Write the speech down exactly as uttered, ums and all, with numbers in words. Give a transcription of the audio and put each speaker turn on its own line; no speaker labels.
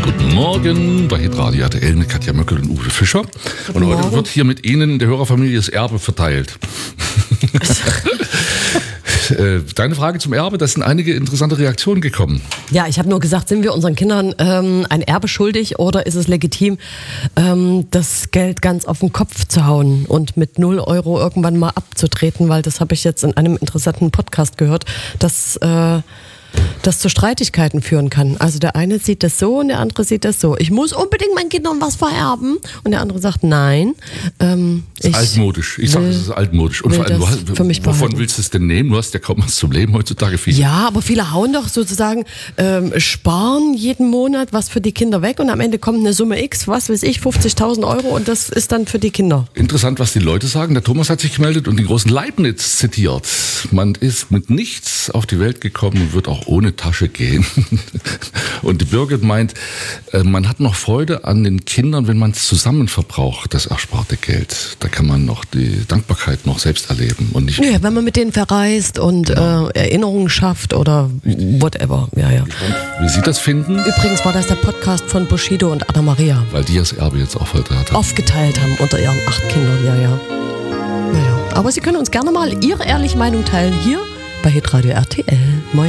Guten Morgen bei Hitradio R T L mit Katja Möckel und Uwe Fischer. Und heute
Morgen.
wird hier mit Ihnen in der Hörerfamilie das Erbe verteilt. Deine Frage zum Erbe, da sind einige interessante Reaktionen gekommen.
Ja, ich habe nur gesagt, sind wir unseren Kindern ähm, ein Erbe schuldig oder ist es legitim, ähm, das Geld ganz auf den Kopf zu hauen und mit null Euro irgendwann mal abzutreten, weil das habe ich jetzt in einem interessanten Podcast gehört, dass äh, das zu Streitigkeiten führen kann. Also der eine sieht das so und der andere sieht das so. Ich muss unbedingt meinen Kindern was vererben. Und der andere sagt, nein. Ähm,
das ist altmodisch. Ich sage, das ist altmodisch. Und vor allem, du hast,
für mich
wovon
behalten.
willst du es denn nehmen? Du hast ja kaum was zum Leben heutzutage. Viel.
Ja, aber viele hauen doch sozusagen, ähm, sparen jeden Monat was für die Kinder weg und am Ende kommt eine Summe X, was weiß ich, fünfzigtausend Euro und das ist dann für die Kinder.
Interessant, was die Leute sagen. Der Thomas hat sich gemeldet und den großen Leibniz zitiert. Man ist mit nichts auf die Welt gekommen und wird auch ohne Tasche gehen. Und die Birgit meint, man hat noch Freude an den Kindern, wenn man es zusammen verbraucht, das ersparte Geld. Da kann man noch die Dankbarkeit noch selbst erleben. Und nicht
ja, wenn man mit denen verreist und genau. äh, Erinnerungen schafft oder whatever. Ja, ja.
Wie Sie das finden?
Übrigens war das der Podcast von Bushido und Anna Maria.
Weil die das Erbe jetzt auch vollbracht haben.
Aufgeteilt haben unter ihren acht Kindern, ja, ja. Naja. Aber Sie können uns gerne mal Ihre ehrliche Meinung teilen hier bei Hitradio R T L.